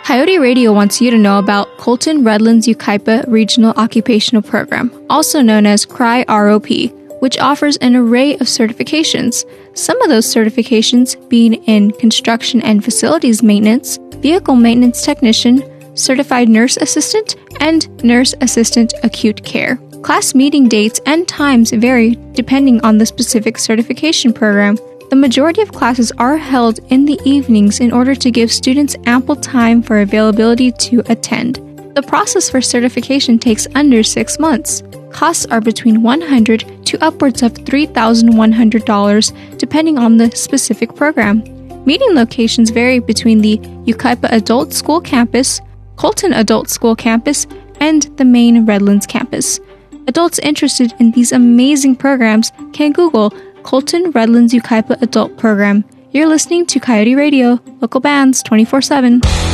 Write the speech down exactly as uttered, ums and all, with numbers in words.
Coyote Radio wants you to know about Colton Redlands Yucaipa Regional Occupational Program, also known as C R I R O P, which offers an array of certifications. Some of those certifications being in construction and facilities maintenance, vehicle maintenance technician, certified nurse assistant, and nurse assistant acute care. Class meeting dates and times vary depending on the specific certification program. The majority of classes are held in the evenings in order to give students ample time for availability to attend. The process for certification takes under six months. Costs are between one hundred dollars to upwards of three thousand one hundred dollars depending on the specific program. Meeting locations vary between the Yucaipa Adult School Campus, Colton Adult School Campus, and the main Redlands campus. Adults interested in these amazing programs can Google Colton Redlands Yucaipa Adult Program. You're listening to Coyote Radio, local bands twenty-four seven.